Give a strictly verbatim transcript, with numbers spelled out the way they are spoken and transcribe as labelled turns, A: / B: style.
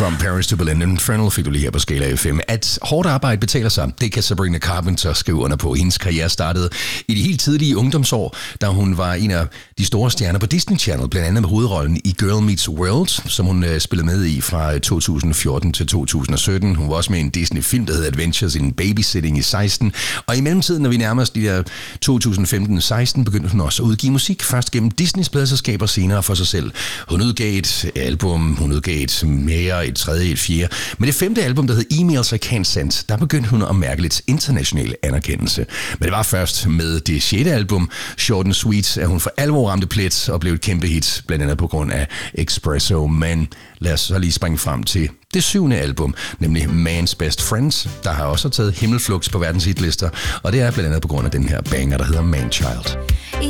A: From Paris to Berlin, Infernal fik du lige her på Skala F M. At hårdt arbejde betaler sig, det kan Sabrina Carpenter skrive under på. Hendes karriere startede i de helt tidlige ungdomsår, da hun var en af de store stjerner på Disney Channel, blandt andet med hovedrollen i Girl Meets World, som hun øh, spillede med i fra to tusind og fjorten til to tusind og sytten. Hun var også med i en Disney-film, der hedder Adventures in Babysitting i seksten. Og i mellemtiden, når vi nærmer os de der to tusind og femten til seksten, begyndte hun også at udgive musik. Først gennem Disneys pladeselskaber, senere for sig selv. Hun udgav et album, hun udgav et mere, et tredje, et fjerde. Men det femte album, der hed Emails I Can't Send, der begyndte hun at mærke lidt international anerkendelse. Men det var først med det sjette album, Short and Sweet, at hun for alvor ramte plet og blev et kæmpe hit, blandt andet på grund af Espresso. Men lad os så lige springe frem til det syvende album, nemlig Man's Best Friends, der har også taget himmelflugt på verdens hitlister, og det er blandt andet på grund af den her banger, der hedder Man Child.